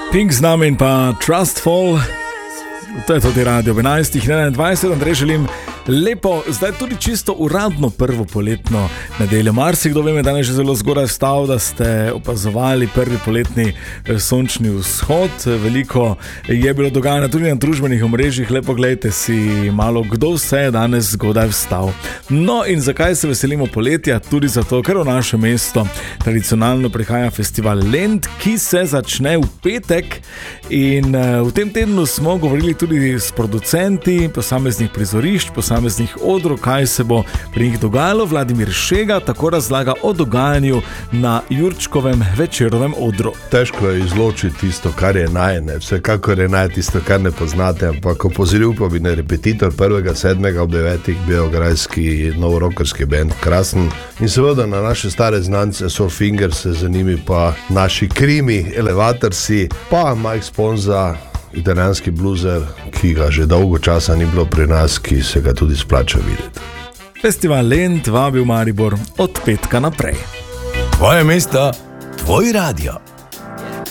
Pink z nami in pa Trustful. To je tudi radio ob 11.21. Andrej, želim lepo, zdaj tudi čisto uradno prvo poletno nedeljo. Marsikdo vem, da je že zelo zgodaj vstal, da ste opazovali prvi poletni sončni vzhod. Veliko je bilo dogajanja tudi na družbenih omrežjih. Lepo gledajte si malo, kdo vse je danes zgodaj vstal. No in zakaj se veselimo poletja? Tudi zato, ker v naše mesto tradicionalno prihaja festival Lent, ki se začne v petek. In v tem tednu smo govorili tudi s producenti posameznih prizorišč, posameznih odrov, kaj se bo pri njih dogajalo. Vladimir Šega tako razlaga o dogajanju na Jurčkovem večerovem odru. Težko je izločiti tisto, kar je najne, vsekakor je naj tisto, kar ne poznate, ampak opozoril pa bi na repetitor 1.7. ob 9. beograjski novorokerski band Krasen in seveda na naše stare znance Soul Fingers, za njimi pa naši krimi, Elevatorsi, pa Mike Sponza, italijanski bluzer, ki ga že dolgo časa ni bilo pri nas, ki se ga tudi splača videti. Festival Lent vabi v Maribor od petka naprej. Tvoje mesto, tvoj radio.